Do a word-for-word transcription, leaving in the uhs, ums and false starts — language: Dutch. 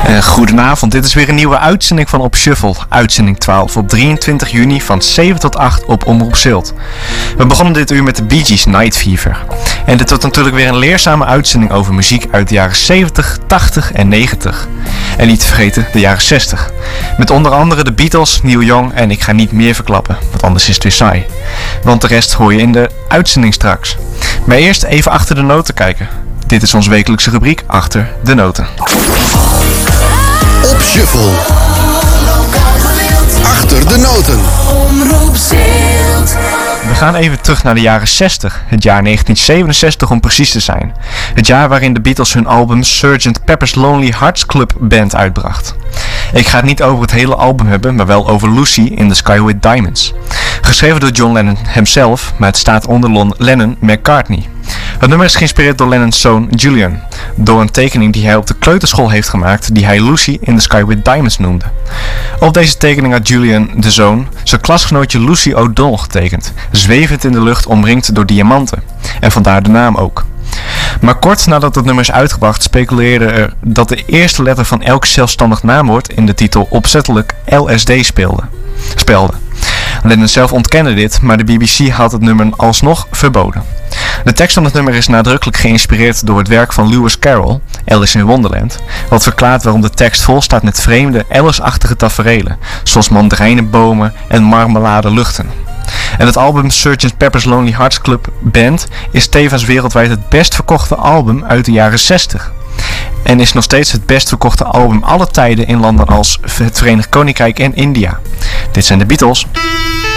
Uh, goedenavond, dit is weer een nieuwe uitzending van Op Shuffle, uitzending twaalf op drieëntwintig juni van zeven tot acht op Omroep Zilt. We begonnen dit uur met de Bee Gees Night Fever. En dit wordt natuurlijk weer een leerzame uitzending over muziek uit de jaren zeventig, tachtig en negentig. En niet te vergeten de jaren zestig. Met onder andere de Beatles, Neil Young en ik ga niet meer verklappen, want anders is het weer saai. Want de rest hoor je in de uitzending straks. Maar eerst even achter de noten kijken. Dit is onze wekelijkse rubriek Achter de Noten. Op Shuffle. Achter de Noten. We gaan even terug naar de jaren zestig, het jaar negentien zevenenzestig om precies te zijn. Het jaar waarin de Beatles hun album sergeant Pepper's Lonely Hearts Club Band uitbracht. Ik ga het niet over het hele album hebben, maar wel over Lucy in the Sky with Diamonds. Geschreven door John Lennon hemzelf, maar het staat onder Lennon-McCartney. Het nummer is geïnspireerd door Lennon's zoon Julian, door een tekening die hij op de kleuterschool heeft gemaakt, die hij Lucy in the Sky with Diamonds noemde. Op deze tekening had Julian, de zoon, zijn klasgenootje Lucy O'Donnell getekend, zwevend in de lucht omringd door diamanten. En vandaar de naam ook. Maar kort nadat het nummer is uitgebracht speculeerde er dat de eerste letter van elk zelfstandig naamwoord in de titel opzettelijk L S D speelde. spelde. Lennon zelf ontkende dit, maar de B B C had het nummer alsnog verboden. De tekst van het nummer is nadrukkelijk geïnspireerd door het werk van Lewis Carroll, Alice in Wonderland, wat verklaart waarom de tekst vol staat met vreemde Alice-achtige taferelen, zoals mandarijnenbomen en marmelade luchten. En het album sergeant Pepper's Lonely Hearts Club Band is tevens wereldwijd het best verkochte album uit de jaren zestig. En is nog steeds het best verkochte album aller tijden in landen als het Verenigd Koninkrijk en India. Dit zijn de Beatles.